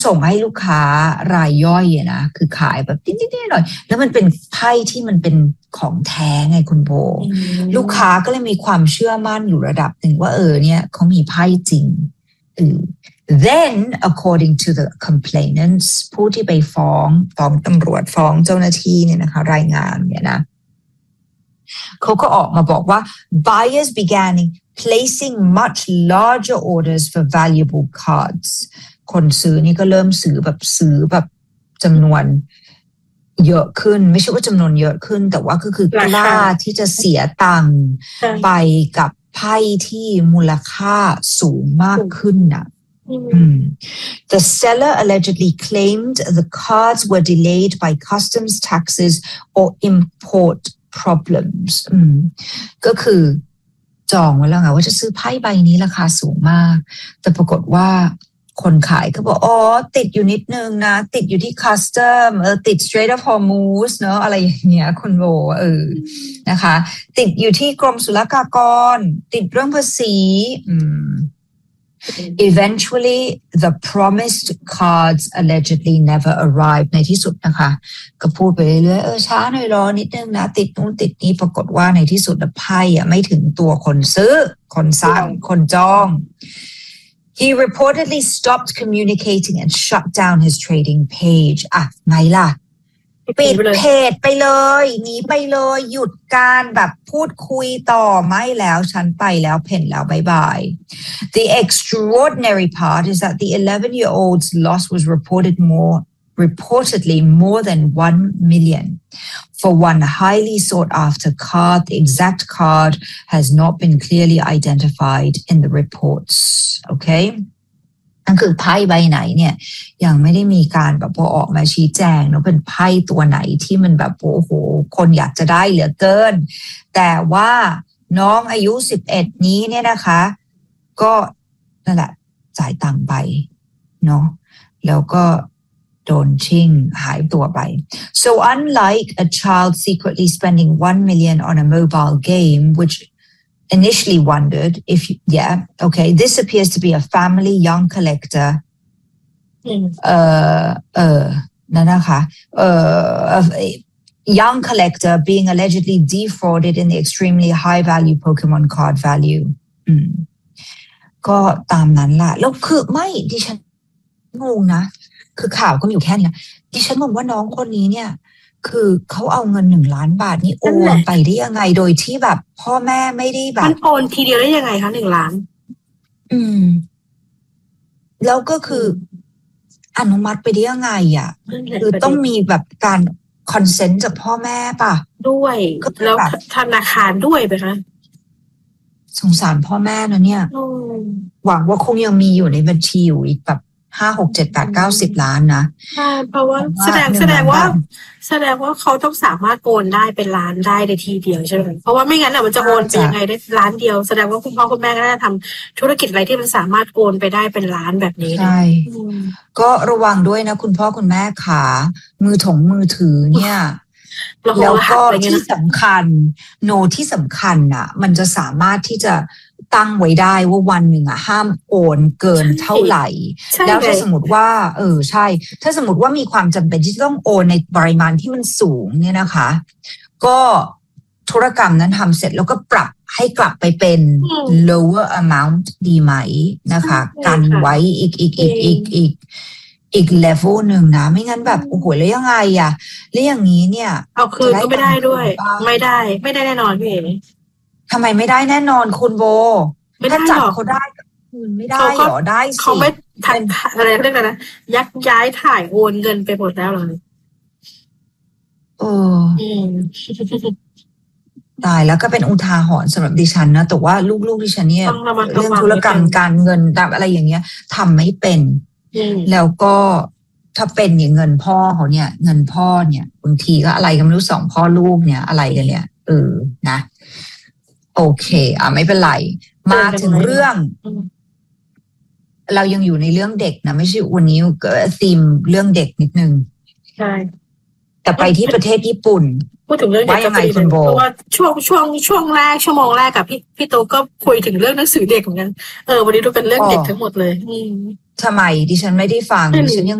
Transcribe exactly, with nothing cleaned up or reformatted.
ส่งให้ลูกค้ารายย่อยอะนะคือขายแบบนิดๆหน่อยๆแล้วมันเป็นไพ่ที่มันเป็นของแท้ไงคุณโบลูกค้าก็เลยมีความเชื่อมั่นอยู่ระดับหนึ่งว่าเออเนี่ยเขามีไพ่จริงเออ then according to the complainants ผู้ที่ไปฟ้องฟ้องตำรวจฟ้องเจ้าหน้าที่เนี่ยนะคะรายงานเนี่ยนะเขาก็ออกมาบอกว่า buyers began placing much larger orders for valuable cards คนซื้อนี่ก็เริ่มซื้อแบบซื้อแบบจำนวนเยอะขึ้นไม่ใช่ว่าจำนวนเยอะขึ้นแต่ว่าก็คือกล้าที่จะเสียตังค์ไปกับไพ่ที่มูลค่าสูงมากขึ้นน่ะMm. The seller allegedly claimed the cards were delayed by customs taxes or import problems. ก็คือจองไว้แล้วไงว่าจะซื้อไพ่ใบนี้ราคาสูงมากแต่ปรากฏว่าคนขายก็บอกอ๋อติดอยู่นิดนึงนะติดอยู่ที่คัสตอมเออติด Strait of Hormuz เนอะอะไรอย่างเงี้ยคุณโบเออนะคะติดอยู่ที่กรมศุลกากรติดเรื่องภาษีอืมEventually, the promised cards allegedly never arrived ในที่สุดนะคะก็พูดไปเรื่อยๆเออช้าหน่อยรอนิดนึงนะติดนู้นติดนี้ปรากฏว่าในที่สุดไพ่อะไม่ถึงตัวคนซื้อคนสั่งคนจอง He reportedly stopped communicating and shut down his trading page อ่ะไงล่ะปิดเพจไปเลยหนีไปเลยหยุดการแบบพูดคุยต่อไม่แล้วฉันไปแล้วเพ่นแล้วบายบาย The extraordinary part is that the eleven-year-old's loss was reported more reportedly more than one million for one highly sought after card. The exact card has not been clearly identified in the reports. Okay?นั่นคือไพ่ใบไหนเนี่ยยังไม่ได้มีการแบบพอออกมาชี้แจงเนาะเป็นไพ่ตัวไหนที่มันแบบโอ้โหคนอยากจะได้เหลือเกินแต่ว่าน้องอายุสิบเอ็ดนี้เนี่ยนะคะก็นั่นแหละจ่ายตังค์ไปเนาะแล้วก็โดนชิ่งหายตัวไป so unlike a child secretly spending one million on a mobile game which initially wondered if yeah okay this appears to be a family young collector mm. uh uh นั่นนะคะ uh a young collector being allegedly defrauded in the extremely high value Pokemon card value อืมก็ตามนั้นล่ะแล้วคือไม่ดิฉันงงนะคือข่าวก็มีอยู่แค่นี้ดิฉันงงว่าน้องคนนี้เนี่ยคือเขาเอาเงินหนึ่งล้านบาทนี่โอนไปได้ยังไงโดยที่แบบพ่อแม่ไม่ได้แบบมันโอนทีเดียวได้ยังไงคะหนึ่งล้านอืมแล้วก็คืออนุมัติไปได้ยังไงอ่ะคือต้องมีแบบการคอนเซนต์จากพ่อแม่ป่ะด้วยแล้วธนาคารด้วยไหมคะสงสารพ่อแม่นะเนี่ยหวังว่าคงยังมีอยู่ในบัญชีอยู่อีกแบบห้าหกเจ็ดแปดเก้าสิบล้านนะใช่เพราะว่าแสดงแสดงว่าแสดงว่าเขาต้องสามารถโอนได้เป็นล้านได้ในทีเดียวใช่ไหมเพราะว่าไม่งั้นอ่ะมันจะโอนไปยังไงได้ล้านเดียวแสดงว่าคุณพ่อคุณแม่ก็น่าจะทำธุรกิจอะไรที่มันสามารถโอนไปได้เป็นล้านแบบนี้ใช่ก็ระวังด้วยนะคุณพ่อคุณแม่ขามือถงมือถือเนี่ยแล้วก็ที่สำคัญโนที่สำคัญอ่ะมันจะสามารถที่จะตั้งไว้ได้ว่าวันหนึ่งอ่ะห้ามโอนเกินเท่าไหร่แล้วถ้าสมมติว่าเออใช่ถ้าสมมติว่ามีความจำเป็นที่ต้องโอนในปริมาณที่มันสูงเนี่ยนะคะก็ธุรกรรมนั้นทำเสร็จแล้วก็ปรับให้กลับไปเป็น lower amount ดีไหมนะคะกันไว้อีกอีกอีกอีกอีกอีกเลเวลหนึ่งนะไม่งั้นแบบโอ้โหแล้วยังไงอ่ะแล้วอย่างนี้เนี่ยเอาคืนก็ไม่ได้ด้วยไม่ได้ไม่ได้แน่นอนพี่เอ๋ทำไมไม่ได้แน่นอนคุณโบถ้าจับเขาได้คืนไม่ได้หรอได้สิเขาไม่ทันอะไรเรื่องนั้นนะยักย้ายถ่ายโอนเงินไปหมดแล้วเลยเออตายแล้วก็เป็นอุทาหรณ์สำหรับดิฉันนะแต่ว่าลูกๆดิฉันเนี่ยเรื่องธุรกรรมการเงินอะไรอย่างเงี้ยทำไม่เป็นแล้วก็ถ้าเป็นอย่างเงินพ่อเขาเนี่ยเงินพ่อเนี่ยบางทีก็อะไรก็ไม่รู้สองพ่อลูกเนี่ยอะไรกันเนี่ยเออนะโอเคอ่ะไม่เป็นไรมาถึงเรื่องเรายังอยู่ในเรื่องเด็กนะไม่ใช่วันนี้ก็ธีมเรื่องเด็กนิดนึงใช่แต่ไปที่ประเทศญี่ปุ่นพูดถึงเรื่องเด็กก็ดีเพราะว่าช่วงช่วงช่วงแรกชั่วโมงแรกกับพี่พี่โตก็คุยถึงเรื่องหนังสือเด็กเหมือนกันเออวันนี้ดูเป็นเรื่องเด็กทั้งหมดเลยทำไมดิฉันไม่ได้ฟังดิฉันยัง